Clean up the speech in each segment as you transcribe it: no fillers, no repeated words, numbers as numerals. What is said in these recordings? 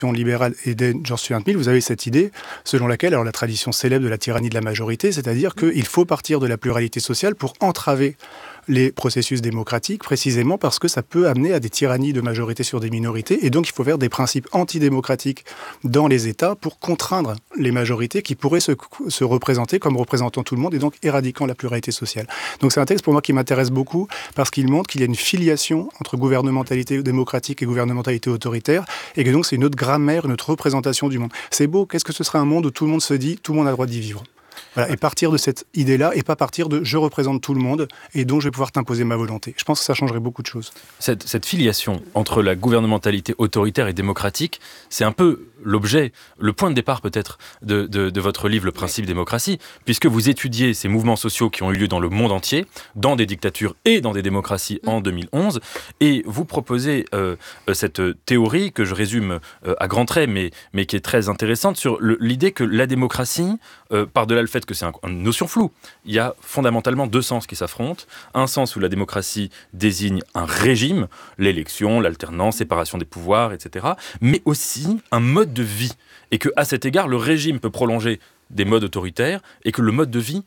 libérale et dès George Stuart Mill, vous avez cette idée selon laquelle, alors la tradition célèbre de la tyrannie de la majorité, c'est-à-dire qu'il faut partir de la pluralité sociale pour entraver les processus démocratiques, précisément parce que ça peut amener à des tyrannies de majorité sur des minorités, et donc il faut faire des principes antidémocratiques dans les États pour contraindre les majorités qui pourraient se représenter comme représentant tout le monde et donc éradiquant la pluralité sociale. Donc c'est un texte pour moi qui m'intéresse beaucoup parce qu'il montre qu'il y a une filiation entre gouvernementalité démocratique et gouvernementalité autoritaire, et que donc c'est une autre grammaire, une autre représentation du monde. C'est beau, qu'est-ce que ce serait un monde où tout le monde se dit, tout le monde a le droit d'y vivre. Voilà, et partir de cette idée-là, et pas partir de « je représente tout le monde, et donc je vais pouvoir t'imposer ma volonté ». Je pense que ça changerait beaucoup de choses. Cette filiation entre la gouvernementalité autoritaire et démocratique, c'est un peu l'objet, le point de départ peut-être de votre livre « Le principe démocratie », puisque vous étudiez ces mouvements sociaux qui ont eu lieu dans le monde entier, dans des dictatures et dans des démocraties en 2011, et vous proposez cette théorie que je résume à grands traits, mais qui est très intéressante, sur l'idée que la démocratie, par-delà le fait que c'est une notion floue, il y a fondamentalement deux sens qui s'affrontent. Un sens où la démocratie désigne un régime, l'élection, l'alternance, séparation des pouvoirs, etc., mais aussi un mode de vie. Et qu'à cet égard, le régime peut prolonger des modes autoritaires et que le mode de vie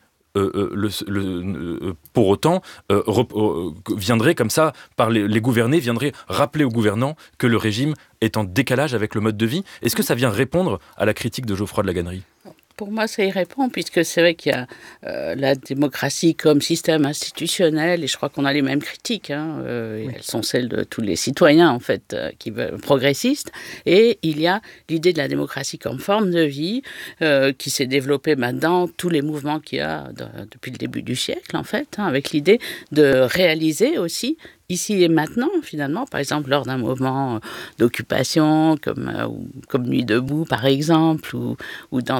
pour autant, viendrait comme ça, par les gouvernés, viendrait rappeler aux gouvernants que le régime est en décalage avec le mode de vie. Est-ce que ça vient répondre à la critique de Geoffroy de la Gannerie ? Pour moi, ça y répond, puisque c'est vrai qu'il y a la démocratie comme système institutionnel, et je crois qu'on a les mêmes critiques, elles sont celles de tous les citoyens, en fait, qui veulent progressistes, et il y a l'idée de la démocratie comme forme de vie, qui s'est développée dans tous les mouvements qu'il y a depuis le début du siècle, en fait, avec l'idée de réaliser aussi ici et maintenant, finalement, par exemple, lors d'un mouvement d'occupation, comme Nuit debout, par exemple, ou dans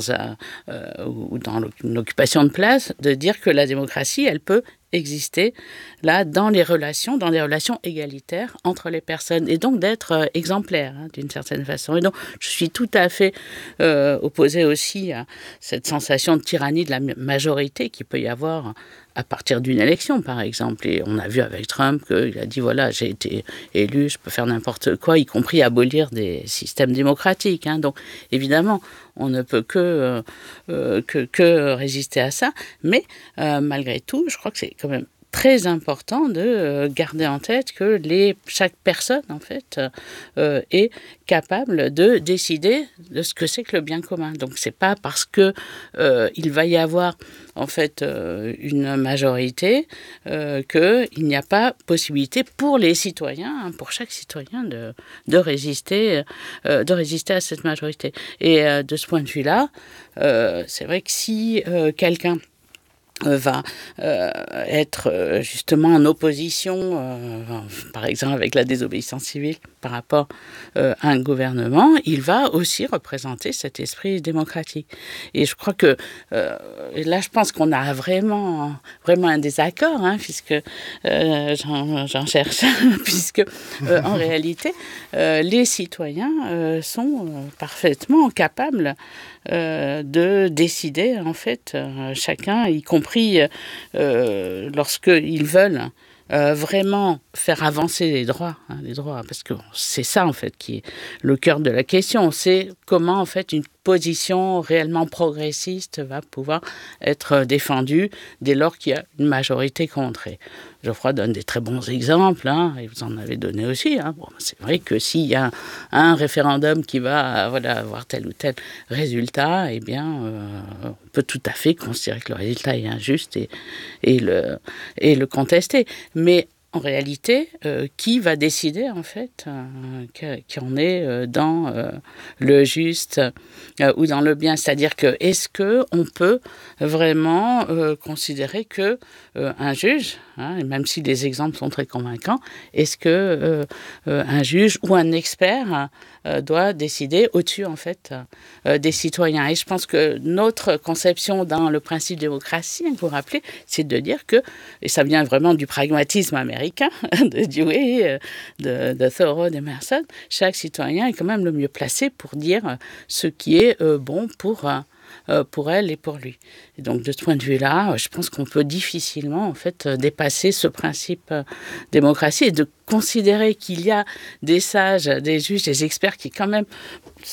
une occupation de place, de dire que la démocratie, elle peut exister là dans les relations égalitaires entre les personnes, et donc d'être exemplaire d'une certaine façon. Et donc je suis tout à fait opposée aussi à cette sensation de tyrannie de la majorité qui peut y avoir à partir d'une élection, par exemple. Et on a vu avec Trump qu'il a dit, voilà, j'ai été élu, je peux faire n'importe quoi, y compris abolir des systèmes démocratiques. Donc, évidemment, on ne peut que résister à ça. Mais, malgré tout, je crois que c'est quand même très important de garder en tête que chaque personne, en fait, est capable de décider de ce que c'est que le bien commun. Donc, c'est pas parce que il va y avoir, en fait, une majorité qu'il n'y a pas possibilité pour les citoyens, pour chaque citoyen, de résister à cette majorité. Et de ce point de vue-là, c'est vrai que si quelqu'un va être justement en opposition, par exemple avec la désobéissance civile par rapport à un gouvernement, il va aussi représenter cet esprit démocratique. Et je crois que là, je pense qu'on a vraiment un désaccord, puisque j'en cherche, puisque en réalité, les citoyens sont parfaitement capables de décider, en fait, chacun, y compris lorsqu'ils veulent vraiment faire avancer les droits, parce que c'est ça, en fait, qui est le cœur de la question. C'est comment, en fait, une position réellement progressiste va pouvoir être défendue dès lors qu'il y a une majorité contre. Et Geoffroy donne des très bons exemples, et vous en avez donné aussi. Bon, c'est vrai que s'il y a un référendum qui va avoir tel ou tel résultat, eh bien, on peut tout à fait considérer que le résultat est injuste et le contester. Mais en réalité, qui va décider, en fait, qui en est dans le juste ou dans le bien? C'est-à-dire que, est-ce qu'on peut vraiment considérer que un juge, et même si les exemples sont très convaincants, est-ce que un juge ou un expert doit décider au-dessus, en fait, des citoyens? Et je pense que notre conception dans le principe démocratie, vous vous rappelez, c'est de dire que, et ça vient vraiment du pragmatisme américain, de Dewey, de Thoreau, d'Emerson, chaque citoyen est quand même le mieux placé pour dire ce qui est bon pour pour elle et pour lui. Et donc, de ce point de vue-là, je pense qu'on peut difficilement, en fait, dépasser ce principe démocratie et de considérer qu'il y a des sages, des juges, des experts qui, quand même,